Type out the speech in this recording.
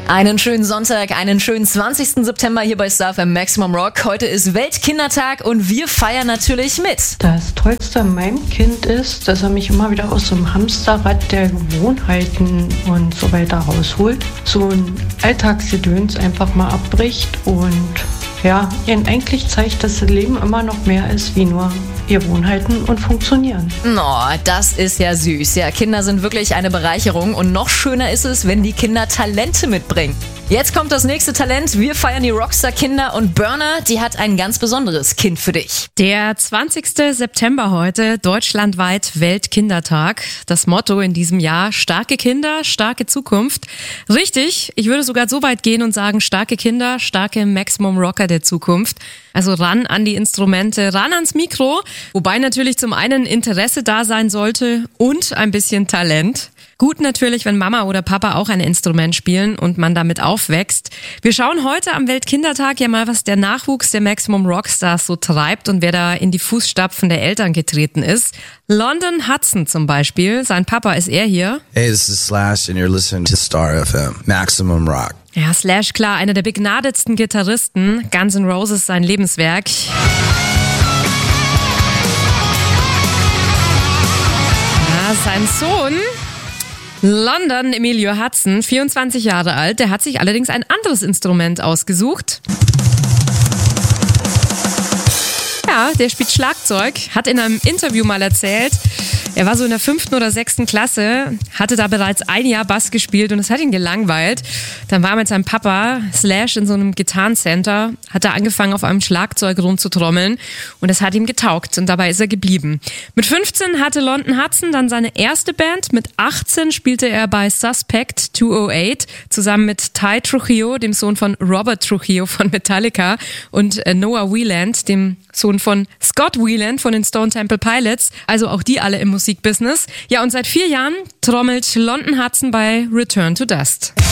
Einen schönen Sonntag, einen schönen 20. September hier bei Star FM Maximum Rock. Heute ist Weltkindertag und wir feiern natürlich mit. Das Tollste an meinem Kind ist, dass er mich immer wieder aus so einem Hamsterrad der Gewohnheiten und so weiter rausholt. So ein Alltagsgedöns einfach mal abbricht und ja, ihnen eigentlich zeigt, dass das Leben immer noch mehr ist wie nur Gewohnheiten und Funktionieren. Oh, das ist ja süß. Ja, Kinder sind wirklich eine Bereicherung und noch schöner ist es, wenn die Kinder Talente mitbringen. Jetzt kommt das nächste Talent. Wir feiern die Rockstar-Kinder und Burner, die hat ein ganz besonderes Kind für dich. Der 20. September heute, deutschlandweit Weltkindertag. Das Motto in diesem Jahr: starke Kinder, starke Zukunft. Richtig, ich würde sogar so weit gehen und sagen, starke Kinder, starke Maximum Rocker der Zukunft. Also ran an die Instrumente, ran ans Mikro. Wobei natürlich zum einen Interesse da sein sollte und ein bisschen Talent. Gut natürlich, wenn Mama oder Papa auch ein Instrument spielen und man damit aufwächst. Wir schauen heute am Weltkindertag ja mal, was der Nachwuchs der Maximum Rockstars so treibt und wer da in die Fußstapfen der Eltern getreten ist. London Hudson zum Beispiel, sein Papa ist er hier. Hey, this is Slash and you're listening to Star FM, Maximum Rock. Ja, Slash, klar, einer der begnadetsten Gitarristen. Guns N' Roses, sein Lebenswerk. Ja, sein Sohn London Emilio Hudson, 24 Jahre alt, der hat sich allerdings ein anderes Instrument ausgesucht. Ja, der spielt Schlagzeug, hat in einem Interview mal erzählt, er war so in der 5. oder 6. Klasse, hatte da bereits ein Jahr Bass gespielt und es hat ihn gelangweilt. Dann war er mit seinem Papa Slash in so einem Gitarrencenter, hat da angefangen auf einem Schlagzeug rumzutrommeln und es hat ihm getaugt und dabei ist er geblieben. Mit 15 hatte London Hudson dann seine erste Band, mit 18 spielte er bei Suspect 208 zusammen mit Ty Trujillo, dem Sohn von Robert Trujillo von Metallica, und Noah Wieland, dem Sohn von Scott Wieland von den Stone Temple Pilots, also auch die alle im Musikbusiness. Ja, und seit 4 Jahren trommelt London Hudson bei Return to Dust.